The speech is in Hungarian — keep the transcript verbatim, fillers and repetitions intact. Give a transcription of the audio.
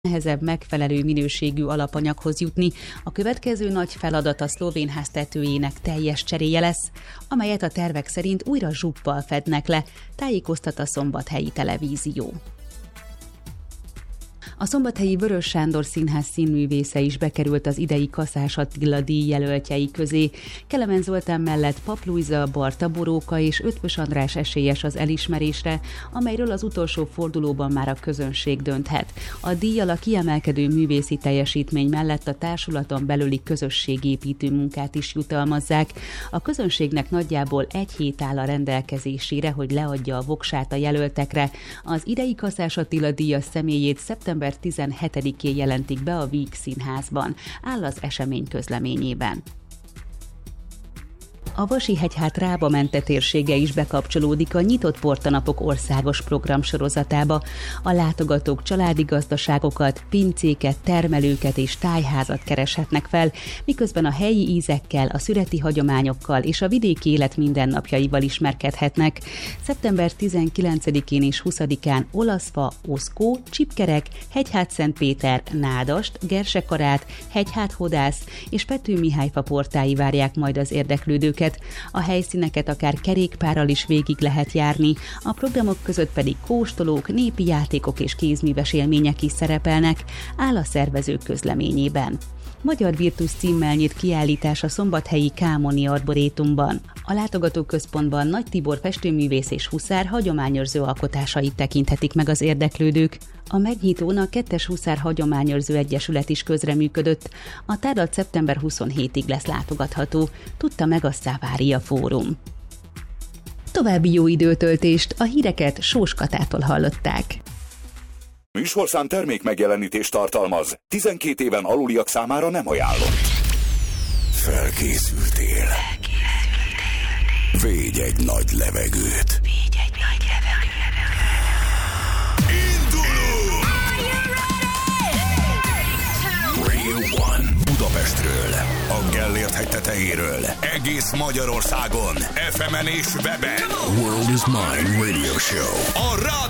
nehezebb megfelelő minőségű alapanyaghoz jutni. A következő nagy feladat a szlovén háztetőjének teljes cseréje lesz, amelyet a tervek szerint újra zsuppal fednek le, tájékoztat a Szombathelyi Televízió. A szombathelyi Vörös Sándor Színház színművésze is bekerült az idei Kaszás Attila díj jelöltjei közé. Kelemen Zoltán mellett Pap Lujza, Barta Boróka és Ötvös András esélyes az elismerésre, amelyről az utolsó fordulóban már a közönség dönthet. A díjjal a kiemelkedő művészi teljesítmény mellett a társulaton belüli közösségépítő munkát is jutalmazzák. A közönségnek nagyjából egy hét áll a rendelkezésére, hogy leadja a voksát a jelöltekre. Az idei Kaszás Attila díjas személyét szeptember tizenhetedikén jelentik be a Víg Színházban, áll az esemény közleményében. A Vasihegyhát Rába-Mente térsége is bekapcsolódik a Nyitott Portanapok országos programsorozatába. A látogatók családi gazdaságokat, pincéket, termelőket és tájházat kereshetnek fel, miközben a helyi ízekkel, a szüreti hagyományokkal és a vidéki élet mindennapjaival ismerkedhetnek. szeptember tizenkilencedikén és huszadikán Olaszfa, Oszkó, Csipkerek, Hegyhát-Szentpéter, Nádast, Gersekarát, Hegyhát-Hodász és Pető Mihályfa portái várják majd az érdeklődőket. A helyszíneket akár kerékpárral is végig lehet járni, a programok között pedig kóstolók, népi játékok és kézműves élmények is szerepelnek, áll a szervezők közleményében. Magyar Virtusz címmel nyit kiállítás a szombathelyi Kámoni Arborétumban. A látogatóközpontban Nagy Tibor festőművész és huszár hagyományőrző alkotásait tekinthetik meg az érdeklődők. A megnyitón a Kettes Huszár Hagyományőrző Egyesület is közreműködött. A tárlat szeptember huszonhetedikéig lesz látogatható, tudta meg a Szavária Fórum. További jó időtöltést, a híreket Sós Katától hallották. Műsorszám termék megjelenítést tartalmaz. tizenkét éven aluliak számára nem ajánlott. Felkészültél. Felkészültél. Védj egy nagy levegőt. Védj egy nagy levegőt. Indulunk! Radio One Budapestről, a Gellért hegy tetejéről, egész Magyarországon, ef emen és weben. World is Mine Radio Show. A rádió